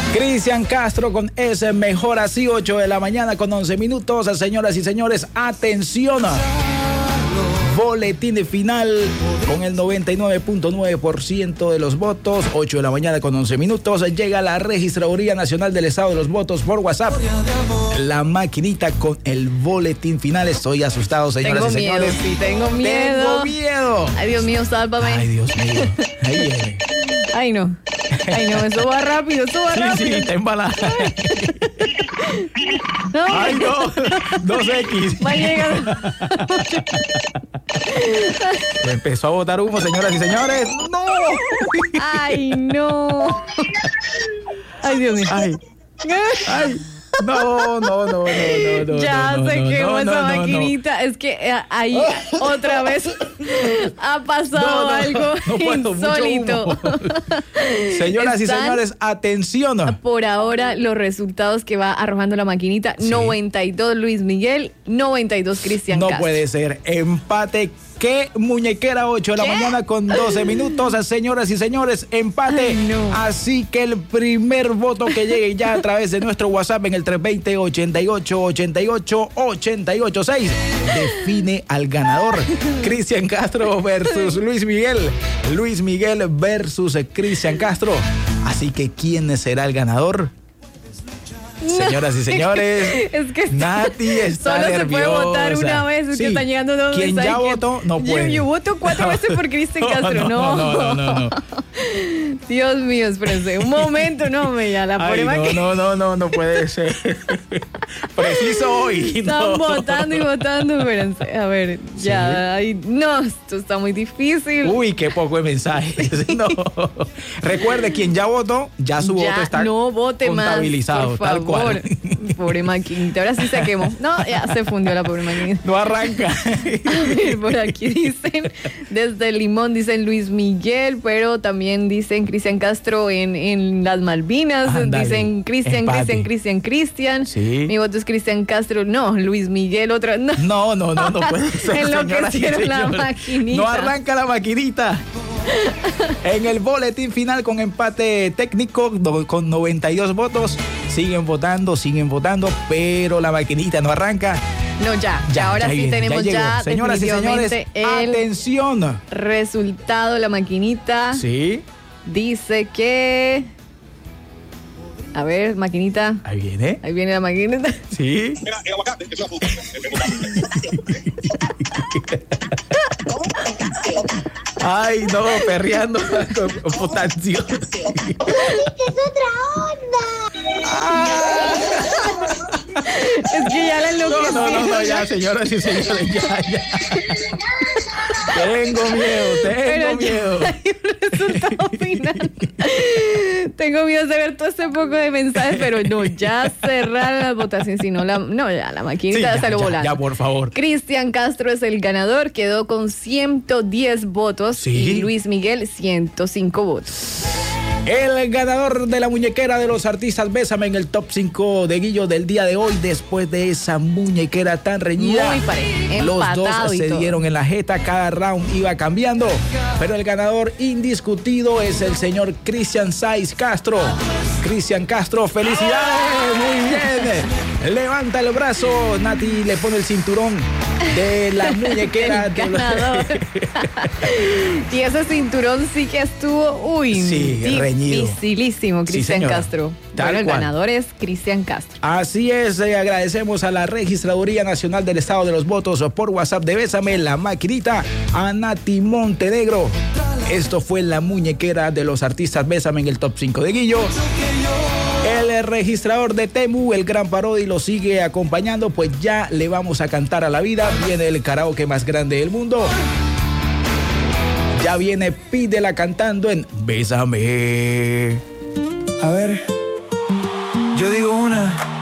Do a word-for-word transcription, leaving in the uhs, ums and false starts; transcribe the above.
Cristian Castro con ese mejor así, ocho de la mañana con once minutos. Señoras y señores, atención. Boletín final con el noventa y nueve punto nueve por ciento de los votos. ocho de la mañana con once minutos. Llega la Registraduría Nacional del Estado de los Votos por WhatsApp. La maquinita con el boletín final. Estoy asustado, señoras tengo y señores. Miedo, sí, tengo miedo. Tengo miedo. Ay, Dios mío, sálvame. Ay, Dios mío. Ahí viene. Ay, no. Ay, no, eso va rápido, eso va sí, rápido. Sí, está embalada. No, ay, no. dos equis. Va a llegar. Empezó a botar humo, señoras y señores. ¡No! Ay, no. Ay, Dios mío. Ay. Ay. No, no, no, no, no, no. Ya no, se no, quemó no, esa no, maquinita. No. Es que eh, ahí otra vez ha pasado no, no, algo no puedo, insólito. Señoras Están y señores, atención. Por ahora, los resultados que va arrojando la maquinita: sí. noventa y dos Luis Miguel, noventa y dos Cristian No Castro. puede ser. Empate. ¿Qué muñequera? ocho de la ¿Qué? mañana con doce minutos. Señoras y señores, empate. Ay, no. Así que el primer voto que llegue ya a través de nuestro WhatsApp en el tres dos cero, ochenta y ocho, ochenta y ocho, ochenta y ocho seis define al ganador. Cristian Castro versus Luis Miguel. Luis Miguel versus Cristian Castro. Así que ¿quién será el ganador? Señoras y señores, es que Nati está solo nerviosa. Se puede votar una vez, es sí. que están llegando dos Quien ya que... votó no puede. Yo, yo voto cuatro veces por Cristian no, Castro, no. No, no, no, no, no. Dios mío, espérense, un momento, no, me ya la Ay, prueba no, que... no, no, no, no puede ser. Preciso hoy. Están no. votando y votando, espérense, a ver, ya, ¿Sí? ay, no, esto está muy difícil. Uy, qué poco de mensajes, no. Recuerde, quien ya votó, ya su ya voto está no vote contabilizado, más, por tal favor. cual. Pobre maquinita, ahora sí se quemó. No, ya se fundió la pobre maquinita. No arranca. A ver, por aquí dicen, desde Limón dicen Luis Miguel, pero también dicen Cristian Castro en, en las Malvinas. Andale. Dicen Cristian, Cristian, Cristian, Cristian. Sí. Mi voto es Cristian Castro. No, Luis Miguel, otra. No, no, no, no, no puede ser. Enloquecieron la maquinita. No arranca la maquinita. En el boletín final con empate técnico con noventa y dos votos. Siguen votando, siguen votando, pero la maquinita no arranca. No, ya, ya ahora ya sí tenemos ya, ya señoras y señores, el atención. Resultado, la maquinita. Sí. Dice que... A ver, maquinita. Ahí viene. Ahí viene la maquinita. Sí. Mira, el aguacate, es una fruta. Ay, no, perreando con potasio. ¡Es otra onda! Ah. Es que ya la enloquecí. No, no, no, ya, señoras y señores, ya, ya. Tengo miedo, tengo Pero miedo. Ya hay un resultado final. Tengo miedo de ver todo este poco de mensajes, pero no, ya cerrar las votaciones, si no, la, no, ya la maquinita sí, ya, salió ya, volando. Ya, por favor. Cristian Castro es el ganador, quedó con ciento diez votos. ¿Sí? Y Luis Miguel, ciento cinco votos. El ganador de la muñequera de los artistas Bésame en el top cinco de Guillo del día de hoy, después de esa muñequera tan reñida. Muy parejo, los dos se todo. dieron en la jeta, cada round iba cambiando, pero el ganador indiscutido es el señor Cristian Saiz Castro. Cristian Castro, felicidades, muy bien. Levanta el brazo, Nati le pone el cinturón de la muñequera. El ganador. Y ese cinturón sí que estuvo, uy, sí, dificilísimo, Cristian sí, Castro. Tal bueno, el cual. ganador es Cristian Castro. Así es, eh, agradecemos a la Registraduría Nacional del Estado de los Votos por WhatsApp de Bésame, la maquinita, a Nati Montenegro. Esto fue la muñequera de los artistas Bésame en el top cinco de Guillo. El registrador de Temu, el gran Parodi, lo sigue acompañando, pues ya le vamos a cantar a la vida. Viene el karaoke más grande del mundo. Ya viene Pídela cantando en Bésame. A ver, yo digo una,